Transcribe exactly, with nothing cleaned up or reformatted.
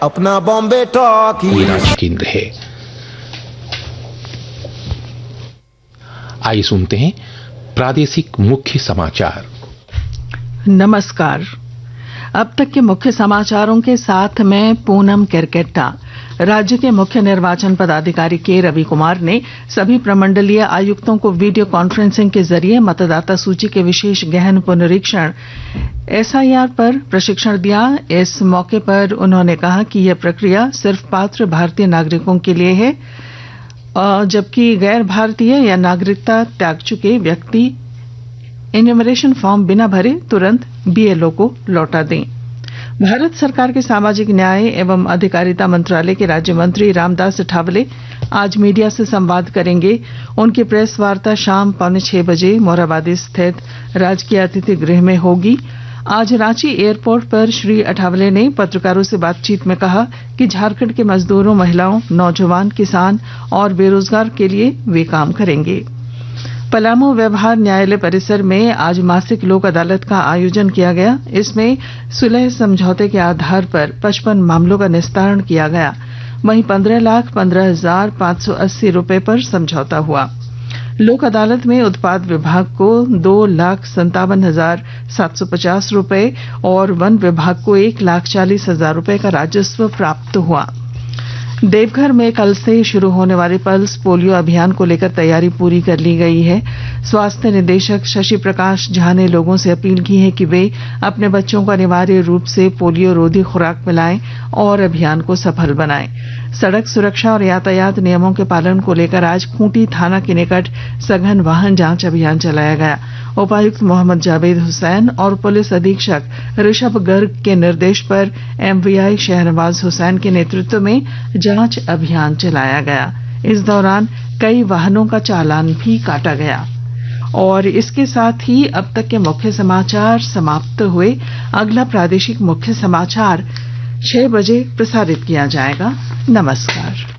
अपना बॉम्बे टॉक ये राज केंद्र है। आइए सुनते हैं प्रादेशिक मुख्य समाचार। नमस्कार। अब तक के मुख्य समाचारों के साथ मैं पूनम केरकेट्टा। राज्य के मुख्य निर्वाचन पदाधिकारी के रवि कुमार ने सभी प्रमंडलीय आयुक्तों को वीडियो कॉन्फ्रेंसिंग के जरिए मतदाता सूची के विशेष गहन पुनरीक्षण एसआईआर पर प्रशिक्षण दिया। इस मौके पर उन्होंने कहा कि यह प्रक्रिया सिर्फ पात्र भारतीय नागरिकों के लिए है, जबकि गैर भारतीय या नागरिकता त्याग चुके व्यक्ति इन्यूमरेशन फॉर्म बिना भरे तुरंत बीएलओ को लौटा दें। भारत सरकार के सामाजिक न्याय एवं अधिकारिता मंत्रालय के राज्य मंत्री रामदास अठावले आज मीडिया से संवाद करेंगे। उनकी प्रेस वार्ता शाम पौने छह बजे मोरहाबादी स्थित राजकीय अतिथि गृह में होगी। आज रांची एयरपोर्ट पर श्री अठावले ने पत्रकारों से बातचीत में कहा कि झारखंड के मजदूरों, महिलाओं, नौजवान, किसान और बेरोजगार के लिए वे काम करेंगे। पलामू व्यवहार न्यायालय परिसर में आज मासिक लोक अदालत का आयोजन किया गया। इसमें सुलह समझौते के आधार पर पचपन मामलों का निस्तारण किया गया। वहीं पंद्रह लाख पंद्रह हजार पांच सौ अस्सी रूपये पर समझौता हुआ। लोक अदालत में उत्पाद विभाग को दो लाख संतावन हजार सात सौ पचास रूपये और वन विभाग को एक लाख चालीस हजार रूपये का राजस्व प्राप्त हुआ। देवघर में कल से शुरू होने वाले पल्स पोलियो अभियान को लेकर तैयारी पूरी कर ली गई है। स्वास्थ्य निदेशक शशि प्रकाश झा ने लोगों से अपील की है कि वे अपने बच्चों को अनिवार्य रूप से पोलियो रोधी खुराक पिलाएं और अभियान को सफल बनाएं। सड़क सुरक्षा और यातायात नियमों के पालन को लेकर आज खूंटी थाना के निकट सघन वाहन जांच अभियान चलाया गया। उपायुक्त मोहम्मद जावेद हुसैन और पुलिस अधीक्षक ऋषभ गर्ग के निर्देश पर एमवीआई शहनवाज हुसैन के नेतृत्व में जांच अभियान चलाया गया। इस दौरान कई वाहनों का चालान भी काटा गया। और इसके साथ ही अब तक के मुख्य समाचार समाप्त हुए। अगला प्रादेशिक मुख्य समाचार छह बजे प्रसारित किया जाएगा। नमस्कार।